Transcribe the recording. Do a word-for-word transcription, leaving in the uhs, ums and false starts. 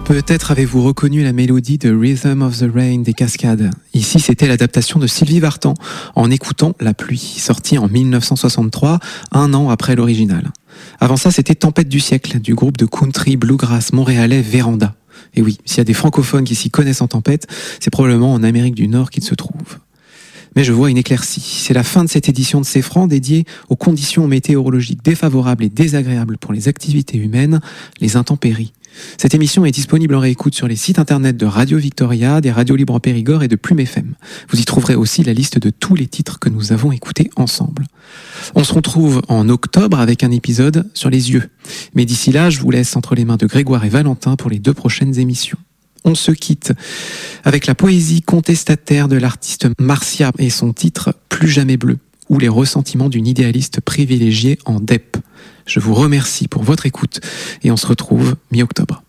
Peut-être avez-vous reconnu la mélodie de Rhythm of the Rain des Cascades. Ici, c'était l'adaptation de Sylvie Vartan en écoutant La pluie, sortie en dix-neuf cent soixante-trois, un an après l'original. Avant ça, c'était Tempête du siècle du groupe de country bluegrass montréalais Véranda. Et oui, s'il y a des francophones qui s'y connaissent en tempête, c'est probablement en Amérique du Nord qu'ils se trouvent. Mais je vois une éclaircie. C'est la fin de cette édition de C'est Franc dédiée aux conditions météorologiques défavorables et désagréables pour les activités humaines, les intempéries. Cette émission est disponible en réécoute sur les sites internet de Radio Victoria, des radios libres en Périgord et de Plume F M. Vous y trouverez aussi la liste de tous les titres que nous avons écoutés ensemble. On se retrouve en octobre avec un épisode sur les yeux. Mais d'ici là, je vous laisse entre les mains de Grégoire et Valentin pour les deux prochaines émissions. On se quitte avec la poésie contestataire de l'artiste Marcia et son titre « Plus jamais bleu » ou les ressentiments d'une idéaliste privilégiée en D E P. Je vous remercie pour votre écoute et on se retrouve mi-octobre.